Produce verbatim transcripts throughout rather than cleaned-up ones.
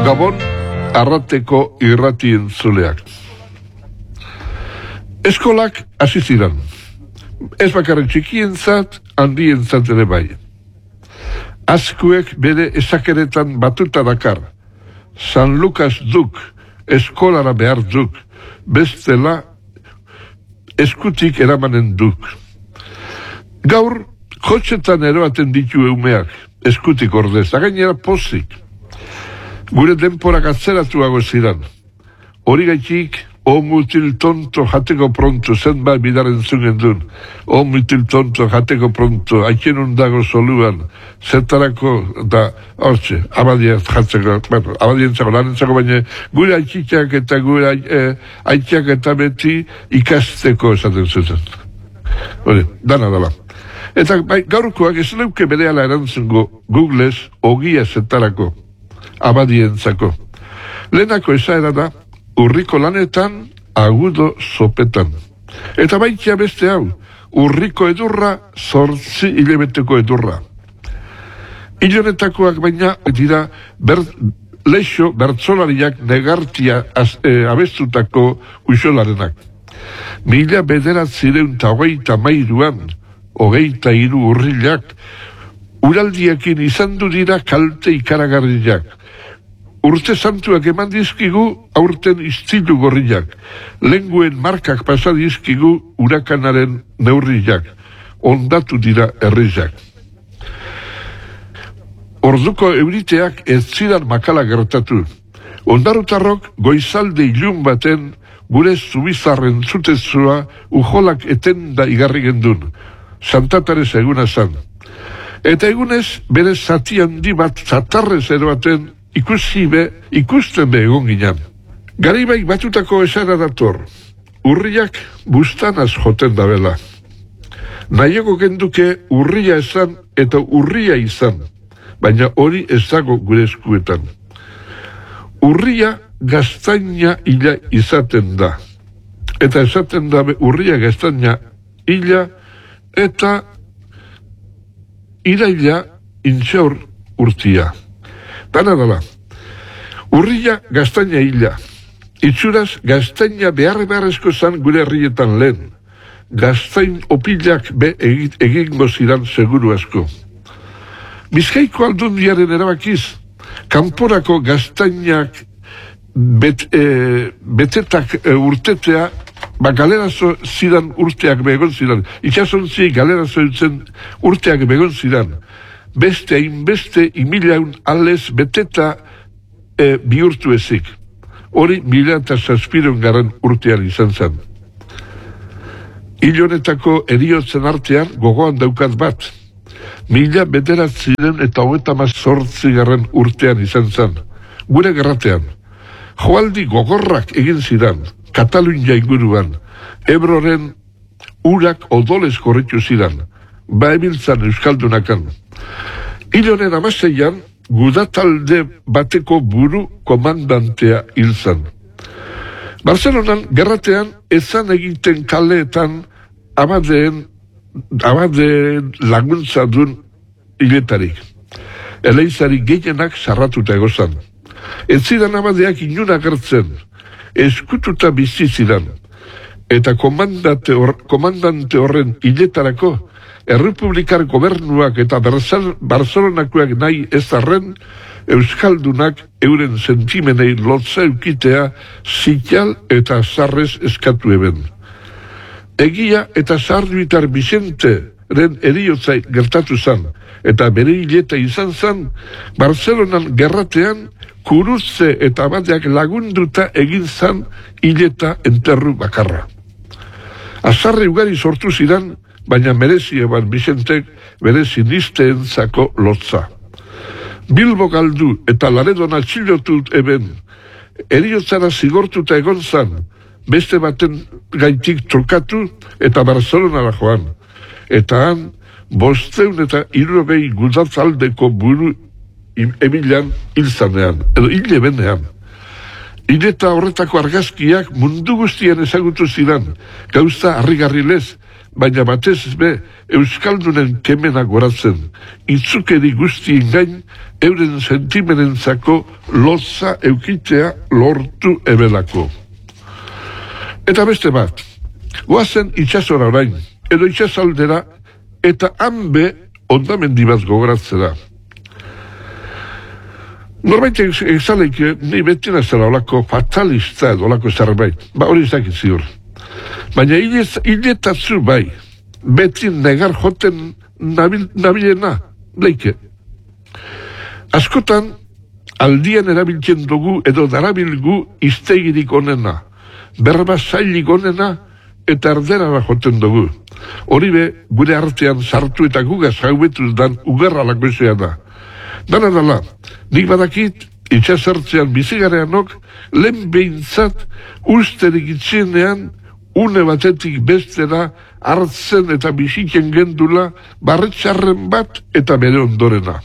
Gabon, arrateko irrati entzuleak. Eskolak hasi ziren. Ez bakarrik txikientzat, handientzat ere bai. Azkuek bere esakeretan batuta dakar. San Lukas duk, eskolara behar duk, bestela eskutik eramanen duk. Gaur, kotxetan eroaten ditu eumeak, eskutik ordez, gainera pozik. Gure denporak atzeratuago ziren. Hori gaitik, o mutil tonto jateko pronto, zenbat bidaren zungen duen. O mutil tonto jateko pronto, aikenun dago soluan, zertarako da, hortxe, abadien jatzeko, bueno, abadien txako, lanentzako, baina gure aitzitxak eta gure aitzak eta beti ikasteko esaten zuten. Hori, dana dala. Eta bai, gaurkoak ez leuke berehala erantzungo Googlez ogia zertarako, abadientzako. Lehenako esaera da, urriko lanetan, agudo sopetan. Eta baitia beste hau, urriko edurra, zortzi hilabeteko edurra. Ilonetakoak baina, dira, ber, leixo bertzolariak negartia az, e, abestutako uxolarenak. Mila bederatzireun eta hogeita mairuan, hogeita hiru urrilak, uraldiekin izan du dira kalte ikaragarriak. Urte santuak eman dizkigu aurten iztilu gorriak. Lenguen markak pasa dizkigu urakanaren neurriak. Ondatu dira herrizak. Orduko euriteak ez zidan makala gertatu. Ondarutarrok goizalde ilun baten gure zubizarren zutezua ujolak etenda igarri gendun. Santatarez eguna zan. Eta egunez bere zati handi bat zatarrez eroaten ikusi be, ikusten be egon ginen. Garaibaik batutako esara dator. Urriak bustanaz joten dabela. Nahiago genduke urria esan eta urria izan, baina hori ez dago gure eskuetan. Urria gaztaina hila izaten da. Eta esaten dabe urria gaztaina hila eta iraila intxaur urtia. Dana dala. Urria gaztaina hila. Itxuraz gaztaina behar beharrezko zan gure herrietan lehen. Gaztain opilak be egingo zidan seguru asko. Bizkaiko aldundiaren erabakiz, kanporako gaztainak bet, e, betetak e, urtetea, ba galerazo zidan urteak begon zidan. Itxasontzi galerazo dutzen urteak begon zidan. Beste hainbeste imilaun alez beteta e, bihurtu ezik. Hori mila eta zazpiron garen urtean izan zen. Ilonetako eriotzen artean gogoan daukat bat. Mila bederatziren eta hogeita mazortzi garen urtean izan zen. Gure gerratean. Joaldi gogorrak egin zidan. Katalunia inguruan. Ebroren urak odolez korritu zidan. Ba ebiltzan euskaldunakan. Ilonen amaseian, gudatalde bateko buru komandantea hil zan. Barcelonan, gerratean, ezan egiten kaleetan abadeen, abadeen laguntza duen hiletarik. Eleizari gehienak sarratuta egozan. Ez zidan abadeak inuna gertzen, eskututa bizi zidan. Eta komandante, hor, komandante horren hiletarako, Errepublikar gobernuak eta Barcelonakoak nahi ez arren, euskaldunak euren sentimenei lotza eukitea zital eta zarrez eskatu eben. Egia eta zarduitar Vicenteren eriotzai gertatu zan, eta bere hileta izan zan, Barcelonan gerratean kurutze eta bateak lagunduta egin zan hileta enterru bakarra. Azarre ugari sortu zidan, baina merezi eban Vicentek bere sinisteentzako lotza. Bilbo galdu eta Laredon atxilotut eben, eriotzara zigortuta egon zan, beste baten gaitik trukatu eta Barcelonara joan. Eta han, bosteun eta irrogei gudatzaldeko buru emilan hil zanean, edo hil ebenean. Hileta horretako argazkiak mundu guztian ezagutu zidan, gauza harrigarri lez, baina batez be Euskaldunen kemena goratzen, itzukeri guztien gain, euren sentimenentzako lotza eukitzea lortu ebelako. Eta beste bat, goazen itxasora orain, edo itxasaldera, eta hanbe ondamendi bat gogoratzera. Norbait egzaleik, ni beti nazela olako fatalista edo olako zerbait, ba hori izakit ziur. Baina hiletatzu bai, beti negar joten nabil, nabilena, leike. Askotan, aldian erabiltzen dugu edo darabilgu iztegirik onena, berba zailik onena eta erderara joten dugu. Hori be, gure artean sartu eta gugaz haubetuz dan ugarra lakoizea da. Dana dala, nik badakit, itxasertzean bizigareanok, lehen behintzat usterik itxenean, une batetik bestera hartzen eta biziken gendula, barretxarren bat eta bere ondorena.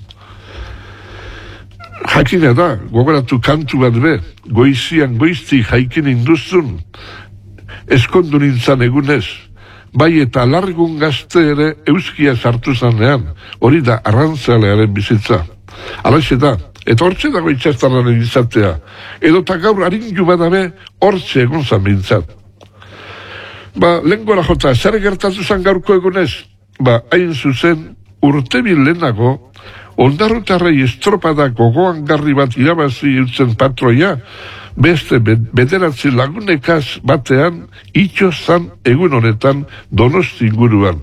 Jakina da, gogoratu kantu bat be, goizian goizti jaikin induzun, eskondu nintzan egunez, bai eta largun gazte ere euskia sartu zanean, hori da arrantzalearen bizitza. Alaxe da, eta hortxe dago itxastarraren izatea, edota gaur harinju badabe hortxe egon zan bintzat. Ba, lehen gora jota, zer gertatu zan gaurko egunez? Ba, hain zuzen, urte bil lehenago, ondarrutarrei estropada gogoan garri bat irabazi eutzen patroia, beste bederatzi lagunekaz batean itxo zan egun honetan Donosti inguruan.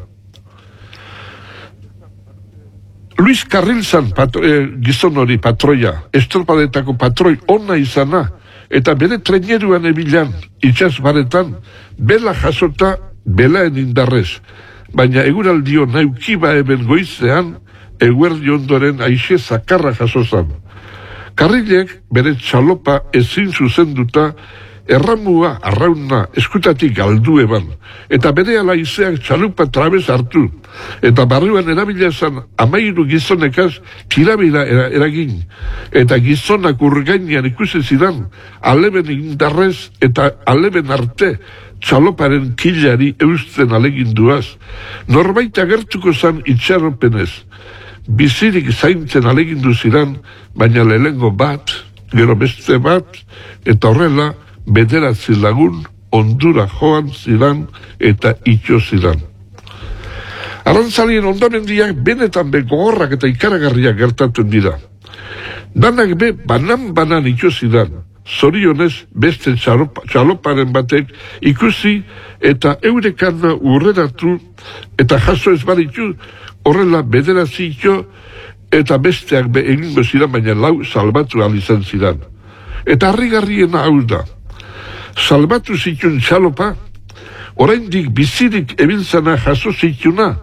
Luis Carril zan patro, eh, gizon hori patroia, estropadetako patroi ona izana, eta bere treneruan ebilan, itxas baretan, bela jasota, belaen indarrez, baina eguraldio naukiba eben goizean, eguerdi ondoren aixe zakarra jasozan. Karrilek bere txalopa ezin zuzenduta erramua, arrauna, eskutatik galdu eban, eta bere alaizeak txalupa trabez hartu, eta barruan erabilazan amairu gizonekaz tirabira eragin, eta gizonak urgainian ikusi zidan, aleben indarrez eta aleben arte, txaloparen kilari eusten aleginduaz, norbait agertuko zan itxaropenez, bizirik zaintzen alegindu zidan, baina lehengo bat, gero beste bat, eta horrela, bederatzi lagun, ondura joan zidan, eta itxo zidan. Arantzalien ondamendiak benetan be gogorrak eta ikaragarriak gertatzen dira. Danak be banan-banan itxo zidan, zorionez beste txaloparen batek ikusi eta eurekana urreratu eta jaso ez baditu, horrela bederatzi itxo eta besteak be egingo zidan, baina lau salbatu alizan zidan. Eta harrigarriena hau da, salbatu zituen txalopa, oraindik bizirik ebiltzana jaso zituna,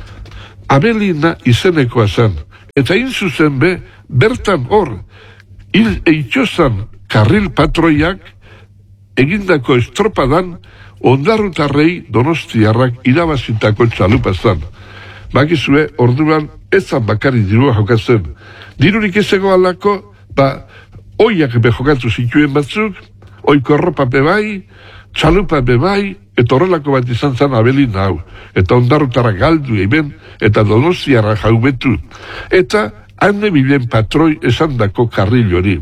Abelina izenekoa zen. Eta inzuzen be, bertan hor, hil eitxozan Karril patroiak, egindako estropadan, ondarrutarrei Donostiarrak irabazitako txalupa zan. Bakizue, orduan, ezan bakari dirua jokatzen. Dirurik ezego alako, ba, oiak be jokatu zituen batzuk, oiko ropa bebai, txalupa bebai, eta horrelako bat izan zan Abelina hau. Eta ondarrutara galdu eben, eta Donostiarra jaubetu. Eta hane bilen patroi esan dako Karril hori.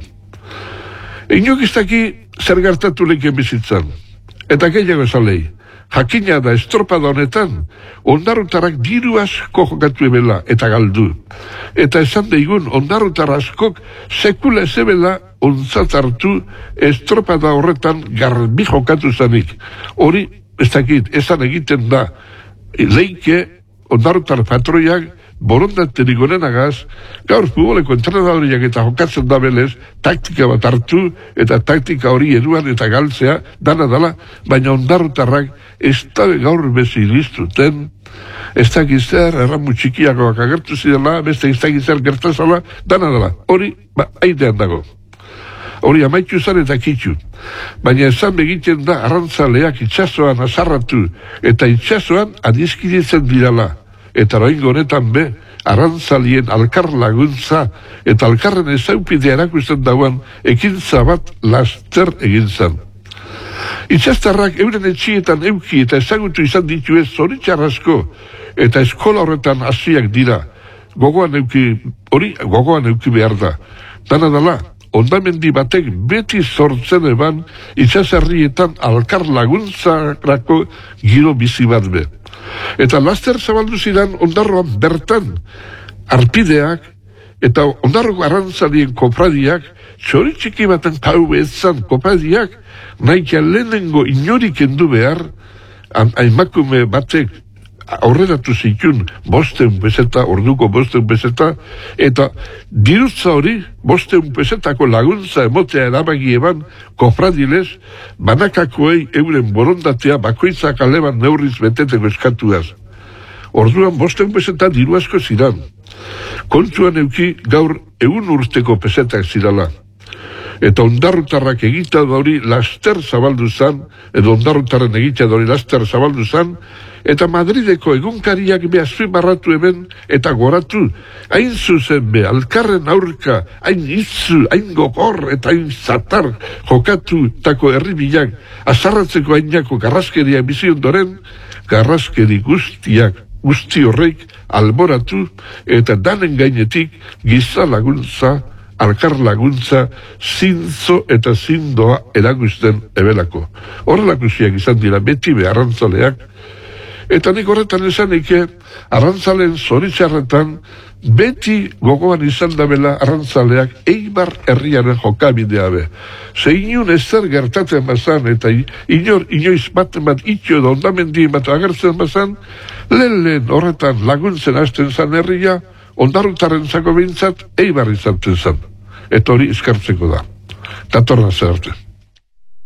Inok iztaki zer gertatu leken bizitzan. Eta gehiago esalei. Jakina da estropada honetan, ondarrutarak diru asko jokatu ebela eta galdu. Eta esan deigun, ondarrutar askok sekula ez ebela ontzat hartu estropada horretan garbi jokatu zanik. Hori, ez dakit, esan egiten da, leike ondarrutar patroiak borondaterik onenagaz, gaur futboleko entrenadoriak eta jokatzen da belez, taktika bat hartu eta taktika hori eduan eta galtzea, dana dala, baina ondarrutarrak ez da gaur bezi iristuten, ez dakizzer, erramu txikiakoak agertu zidela, beste ez dakizzer gertazala, dana dala, hori, ba, aidean dago. Hori amaitu zan eta kitxu. Baina esan begiten da arrantzaleak itxasoan azarratu eta itxasoan adizkidetzen dirala. Eta oraingo honetan be, arantzalien alkar laguntza eta alkarren ezaupidea erakusten dauan ekintza bat laster egin zen. Itxastarrak euren etxietan euki eta ezagutu izan ditu ez zoritxarrasko eta eskola horretan hasiak dira. Gogoan euki, hori gogoan euki behar da. Dana dala, ondamendi batek beti sortzen eban itxasarrietan alkar laguntzarako giro bizi bat be. Eta laster zabaldu zidan ondarroan bertan arpideak eta ondarroko arrantzalien kopradiak txoritxiki baten kau bezan kopradiak nahikia lehenengo inorik endu behar aimakume batek aurreratu zitun bosteun peseta, orduko bosteun peseta, eta dirutza hori bosteun pesetako laguntza emotea erabagi eban kofradilez, banakakoei euren borondatea bakoitzak aleban neurriz beteteko eskatuaz. Orduan bosteun peseta diru asko zidan. Kontuan euki gaur egun urteko pesetak zirala. Eta ondarrutarrak egita hori laster zabaldu zan, edo ondarrutarren egita hori laster zabaldu zan, eta Madrideko egunkariak be azpimarratu eben eta goratu, hain zuzen be, alkarren aurka, hain itzu, hain gogor eta hain zatar jokatu tako herribilak, azarratzeko hainako garraskeria bizi ondoren, garraskeri guztiak, guzti horreik alboratu eta danen gainetik giza laguntza, alkar laguntza, zintzo eta zindoa erakusten ebelako. Horrelakusiak izan dira beti be arrantzaleak, eta nik horretan esan eke, arrantzalen zoritxarretan, beti gogoan izan dabela arrantzaleak Eibar herriaren jokabidea be. Ze inun ezer gertatzen bazan, eta inor, inoiz baten bat itxo edo ondamendi bat agertzen bazan, lehen lehen horretan laguntzen hasten zan herria, ondarrutaren zako behintzat Eibar izaten zan. Eta hori eskartzeko da. Datorra zer arte.